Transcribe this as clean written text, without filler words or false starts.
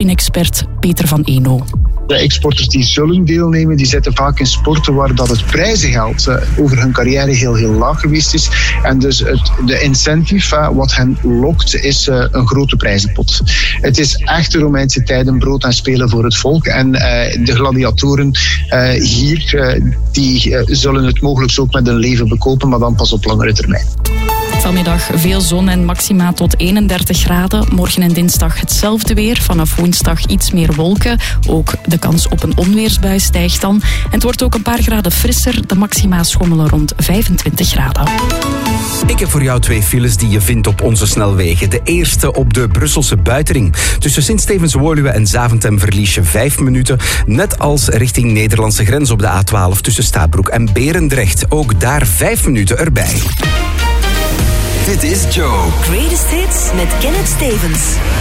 teamexpert Peter van Eno. De exporters die zullen deelnemen, die zitten vaak in sporten waar dat het prijzengeld over hun carrière heel laag geweest is. En dus de incentive, wat hen lokt, is een grote prijzenpot. Het is echt de Romeinse tijden, brood en spelen voor het volk. En de gladiatoren hier, die zullen het mogelijk ook met hun leven bekopen, maar dan pas op langere termijn. Vanmiddag veel zon en maxima tot 31 graden. Morgen en dinsdag hetzelfde weer. Vanaf woensdag iets meer wolken. Ook de kans op een onweersbui stijgt dan. En het wordt ook een paar graden frisser. De maxima schommelen rond 25 graden. Ik heb voor jou 2 files die je vindt op onze snelwegen. De eerste op de Brusselse buitenring. Tussen Sint-Stevens-Woluwe en Zaventem verlies je 5 minuten. Net als richting Nederlandse grens op de A12 tussen Stabroek en Berendrecht. Ook daar 5 minuten erbij. Dit is Joe. Greatest Hits met Kenneth Stevens.